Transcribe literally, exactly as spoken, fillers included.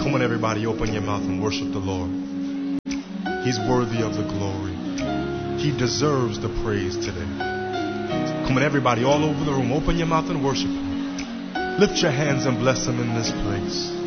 Come on, everybody, open your mouth and worship the Lord. He's worthy of the glory. He deserves the praise today. Come on, everybody, all over the room, open your mouth and worship Him. Lift your hands and bless Him in this place.